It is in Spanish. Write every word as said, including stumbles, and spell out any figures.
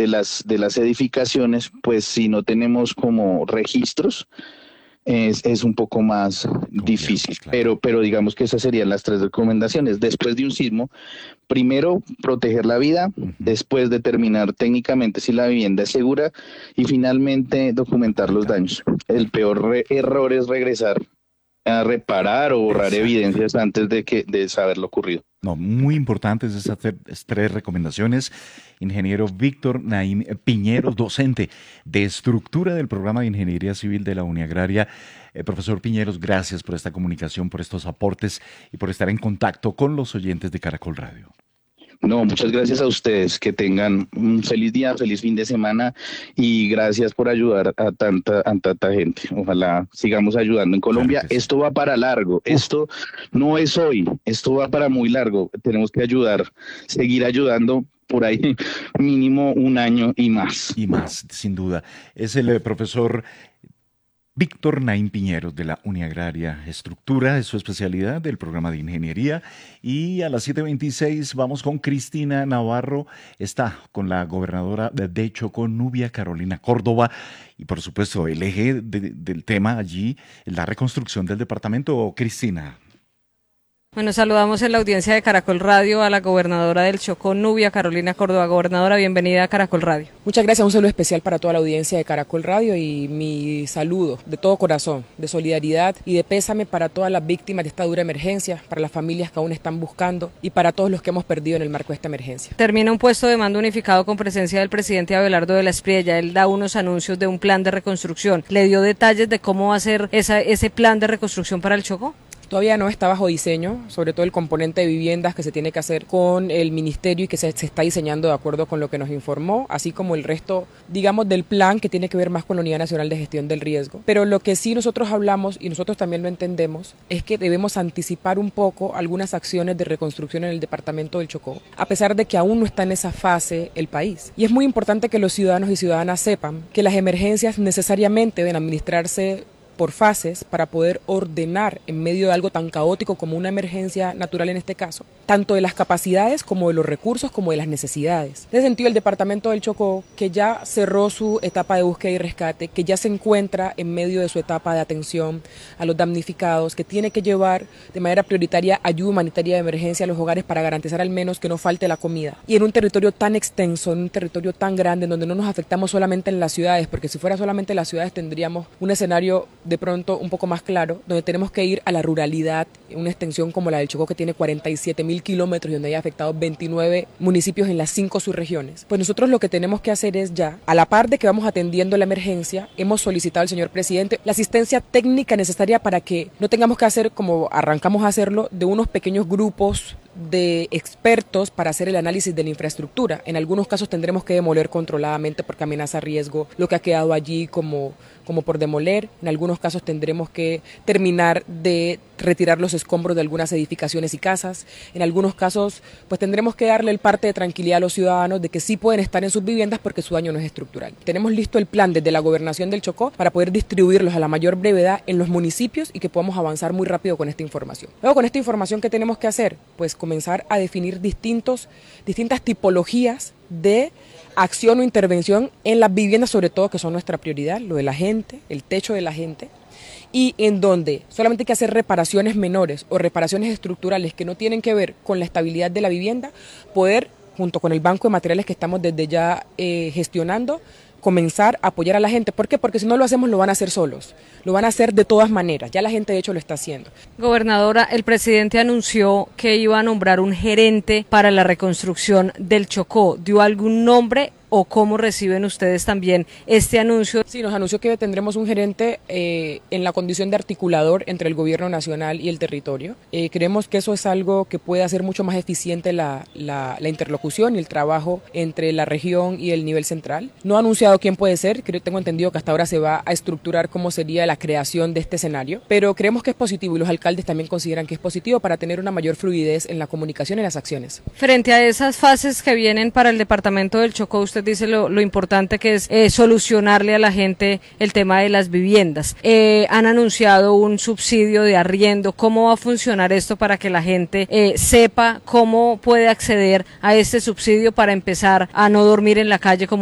de las, de las edificaciones, pues si no tenemos como registros, es, es un poco más difícil, Claro. pero, pero digamos que esas serían las tres recomendaciones. Después de un sismo, primero proteger la vida, Ujú. después determinar técnicamente si la vivienda es segura y finalmente documentar los Documentar. daños. El peor re- error es regresar a reparar o borrar Exacto. evidencias antes de que de saber lo ocurrido. No, muy importantes esas tre- tres recomendaciones. Ingeniero Víctor Naim Piñeros, docente de estructura del programa de Ingeniería Civil de la Uniagraria. Eh, profesor Piñeros, gracias por esta comunicación, por estos aportes y por estar en contacto con los oyentes de Caracol Radio. No, muchas gracias a ustedes, que tengan un feliz día, feliz fin de semana y gracias por ayudar a tanta, a tanta gente. Ojalá sigamos ayudando en Claro Colombia. que sí. Esto va para largo, Uf, esto no es hoy, esto va para muy largo. Tenemos que ayudar, seguir ayudando por ahí mínimo un año y más. y más, sin duda. Es el eh, profesor Víctor Naim Piñeros de la Uniagraria Estructura, es su especialidad del programa de ingeniería. Y a las siete veintiséis vamos con Cristina Navarro, está con la gobernadora de Chocó, Nubia Carolina Córdoba. Y por supuesto, el eje de- del tema allí, la reconstrucción del departamento. Cristina. Bueno, saludamos en la audiencia de Caracol Radio a la gobernadora del Chocó, Nubia Carolina Córdoba. Gobernadora, bienvenida a Caracol Radio. Muchas gracias, un saludo especial para toda la audiencia de Caracol Radio y mi saludo de todo corazón, de solidaridad y de pésame para todas las víctimas de esta dura emergencia, para las familias que aún están buscando y para todos los que hemos perdido en el marco de esta emergencia. Termina un puesto de mando unificado con presencia del presidente Abelardo de la Espriella. Él da unos anuncios de un plan de reconstrucción. ¿Le dio detalles de cómo va a ser esa, ese plan de reconstrucción para el Chocó? Todavía no está bajo diseño, sobre todo el componente de viviendas que se tiene que hacer con el ministerio y que se, se está diseñando de acuerdo con lo que nos informó, así como el resto, digamos, del plan que tiene que ver más con la Unidad Nacional de Gestión del Riesgo. Pero lo que sí nosotros hablamos, y nosotros también lo entendemos, es que debemos anticipar un poco algunas acciones de reconstrucción en el departamento del Chocó, a pesar de que aún no está en esa fase el país. Y es muy importante que los ciudadanos y ciudadanas sepan que las emergencias necesariamente deben administrarse por fases para poder ordenar en medio de algo tan caótico como una emergencia natural en este caso, tanto de las capacidades como de los recursos como de las necesidades. En ese sentido, el departamento del Chocó, que ya cerró su etapa de búsqueda y rescate, que ya se encuentra en medio de su etapa de atención a los damnificados, que tiene que llevar de manera prioritaria ayuda humanitaria de emergencia a los hogares para garantizar al menos que no falte la comida. Y en un territorio tan extenso, en un territorio tan grande, en donde no nos afectamos solamente en las ciudades, porque si fuera solamente en las ciudades tendríamos un escenario de pronto un poco más claro, donde tenemos que ir a la ruralidad, una extensión como la del Chocó que tiene cuarenta y siete mil kilómetros y donde hay afectado veintinueve municipios en las cinco subregiones. Pues nosotros lo que tenemos que hacer es ya, a la par de que vamos atendiendo la emergencia, hemos solicitado al señor presidente la asistencia técnica necesaria para que no tengamos que hacer como arrancamos a hacerlo de unos pequeños grupos de expertos para hacer el análisis de la infraestructura. En algunos casos tendremos que demoler controladamente porque amenaza riesgo lo que ha quedado allí como, como por demoler. En algunos casos tendremos que terminar de retirar los escombros de algunas edificaciones y casas. En algunos casos pues tendremos que darle el parte de tranquilidad a los ciudadanos de que sí pueden estar en sus viviendas porque su daño no es estructural. Tenemos listo el plan desde la gobernación del Chocó para poder distribuirlos a la mayor brevedad en los municipios y que podamos avanzar muy rápido con esta información. Luego, con esta información, ¿qué tenemos que hacer? Pues comenzar a definir distintos, distintas tipologías de acción o intervención en las viviendas, sobre todo que son nuestra prioridad, lo de la gente, el techo de la gente, y en donde solamente hay que hacer reparaciones menores o reparaciones estructurales que no tienen que ver con la estabilidad de la vivienda, poder, junto con el banco de materiales que estamos desde ya eh, gestionando, comenzar a apoyar a la gente. ¿Por qué? Porque si no lo hacemos lo van a hacer solos, lo van a hacer de todas maneras, ya la gente de hecho lo está haciendo. Gobernadora, el presidente anunció que iba a nombrar un gerente para la reconstrucción del Chocó. ¿Dio algún nombre o cómo reciben ustedes también este anuncio? Sí, nos anunció que tendremos un gerente eh, en la condición de articulador entre el gobierno nacional y el territorio. Eh, creemos que eso es algo que puede hacer mucho más eficiente la, la, la interlocución y el trabajo entre la región y el nivel central. No ha anunciado quién puede ser, creo, tengo entendido que hasta ahora se va a estructurar cómo sería la creación de este escenario, pero creemos que es positivo y los alcaldes también consideran que es positivo para tener una mayor fluidez en la comunicación y las acciones. Frente a esas fases que vienen para el departamento del Chocó, usted dice lo, lo importante que es eh, solucionarle a la gente el tema de las viviendas. Eh, han anunciado un subsidio de arriendo. ¿Cómo va a funcionar esto para que la gente eh, sepa cómo puede acceder a este subsidio para empezar a no dormir en la calle como